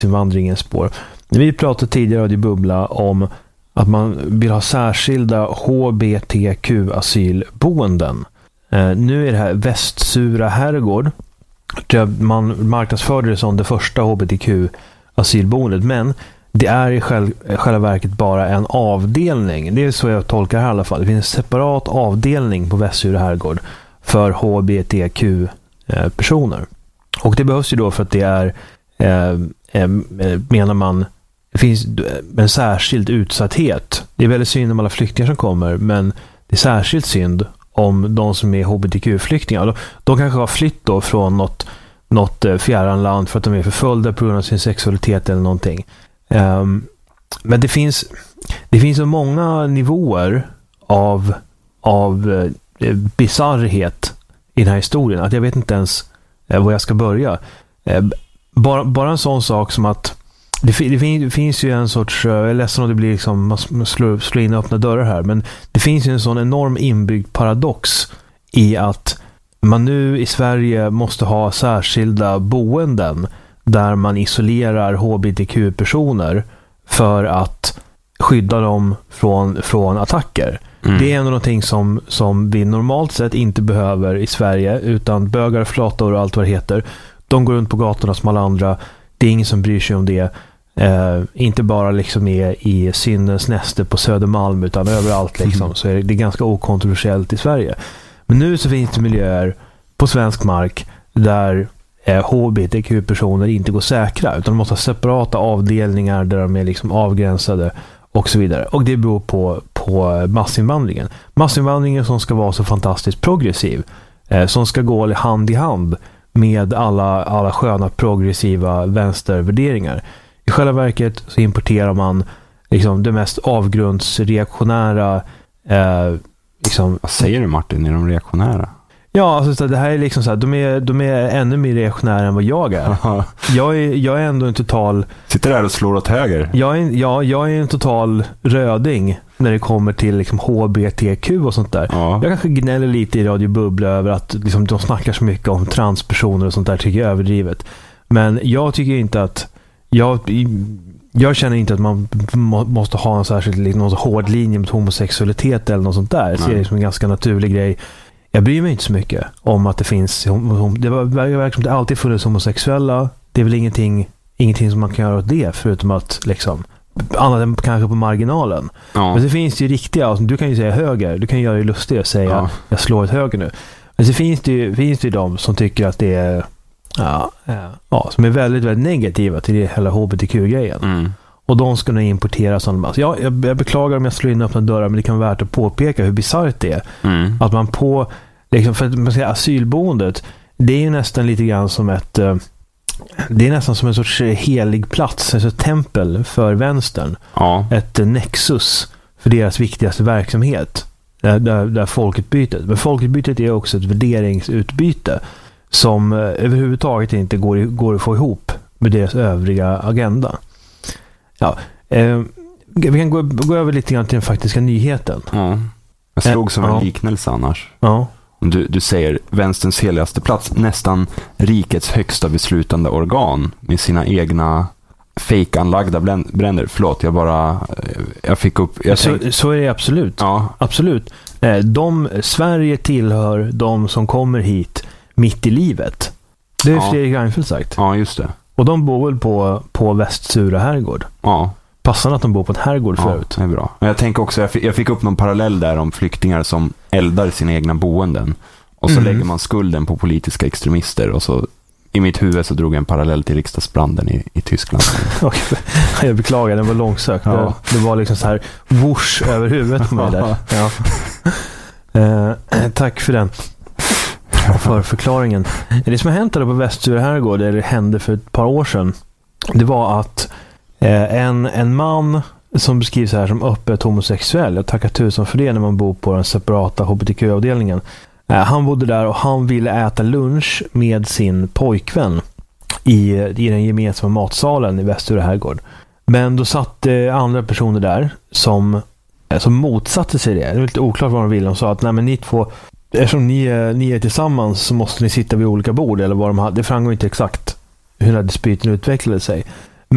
massinvandringens spår. Vi pratade tidigare i Bubbla om att man vill ha särskilda HBTQ-asylboenden. Nu är det här Västsura herrgård. Man marknadsförde det som det första HBTQ-asylboendet, men det är i själva verket bara en avdelning. Det är så jag tolkar här i alla fall. Det finns en separat avdelning på Västsura herrgård för HBTQ-personer. Och det behövs ju då för att det är, menar man, det finns en särskild utsatthet. Det är väldigt synd om alla flyktingar som kommer, men det är särskilt synd om de som är HBTQ-flyktingar. De kanske har flytt då från något fjärran land för att de är förföljda på grund av sin sexualitet eller någonting. Men det finns så många nivåer av bizarrhet i den här historien att jag vet inte ens var jag ska börja. Bara en sån sak som att det finns ju en sorts, jag är ledsen om det blir liksom, man slår in och öppna dörrar här, men det finns ju en sån enorm inbyggd paradox i att man nu i Sverige måste ha särskilda boenden där man isolerar HBTQ-personer för att skydda dem från attacker. Det är ändå någonting som vi normalt sett inte behöver i Sverige, utan bögar, flator och allt vad det heter, de går runt på gatorna som alla andra. Det är ingen som bryr sig om det. Inte bara liksom i syndens näste på Södermalm, utan överallt liksom. Så är det ganska okontroversiellt i Sverige. Men nu så finns det miljöer på svensk mark där HBTQ-personer inte går säkra, utan de måste ha separata avdelningar där de är liksom avgränsade och så vidare. Och det beror på massinvandringen. Massinvandringen som ska vara så fantastiskt progressiv, som ska gå hand i hand med alla sköna progressiva vänstervärderingar. I själva verket så importerar man liksom det mest avgrundsreaktionära liksom. Vad säger du, Martin? Är de reaktionära? Ja, alltså det här är liksom så här, de är ännu mer reaktionära än vad jag är. Jag är ändå en total... Sitter där och slår åt höger. Jag är en total röding när det kommer till liksom HBTQ och sånt där. Ja. Jag kanske gnäller lite i Radio Bubbla över att liksom, de snackar så mycket om transpersoner och sånt där, tycker jag är överdrivet. Men jag tycker inte att... Jag känner inte att man måste ha en särskild liksom, någon hård linje mot homosexualitet eller något sånt där. Jag ser det som en ganska naturlig grej. Jag bryr mig inte så mycket om att det finns... Det verkar som det alltid funnits homosexuella. Det är väl ingenting som man kan göra åt det, förutom att liksom... annat än kanske på marginalen. Ja. Men det finns ju riktiga... Alltså, du kan ju säga höger. Du kan göra det lustigt och säga jag slår ett höger nu. Men så finns det ju de som tycker att det är... som är väldigt, väldigt negativa till det hela HBTQ-grejen. Mm. Och de ska nu importera sådana. Jag beklagar om jag slår in öppna dörrar, men det kan vara värt att påpeka hur bisarrt det är. Mm. Att man på liksom, för att man säger asylboendet, det är ju nästan lite grann som ett det är nästan som en sorts helig plats, alltså ett tempel för vänstern. Ja. Ett nexus för deras viktigaste verksamhet. Där folkutbytet. Men folkutbytet är också ett värderingsutbyte som överhuvudtaget inte går att få ihop med deras övriga agenda. Ja, vi kan gå över lite grann till den faktiska nyheten. Ja. Jag slog som en liknelse annars. Ja. Du säger vänsterns heligaste plats, nästan rikets högsta beslutande organ med sina egna fake-anlagda bränder. Förlåt, jag fick upp... Så är det absolut. Ja. Absolut. Sverige tillhör de som kommer hit mitt i livet. Det är Fredrik Reinfeldt sagt. Ja, just det. Och de bor väl på Västsura herrgård. Ja. Passande att de bor på en herrgård förut. Det är bra. Men jag tänker också, jag fick upp någon parallell där om flyktingar som eldar sina egna boenden. Och så lägger man skulden på politiska extremister. Och så i mitt huvud så drog jag en parallell till riksdagsbranden i Tyskland. Jag beklagar, den var långsökt. Ja. Det var liksom så här whoosh över huvudet på mig där. Ja. Tack för den. För förklaringen. Det som har hänt där på Västsura herrgård, eller hände för ett par år sedan, det var att en man som beskrivs här som öppet homosexuell, jag tackar tusen för det när man bor på den separata HBTQ-avdelningen, han bodde där och han ville äta lunch med sin pojkvän i den gemensamma matsalen i Västsura herrgård. Men då satt andra personer där som motsatte sig det. Det var lite oklart vad de ville. De sa att nej, men ni två, eftersom ni är tillsammans så måste ni sitta vid olika bord, eller vad de hade. Det framgår inte exakt hur den här dispyten utvecklade sig.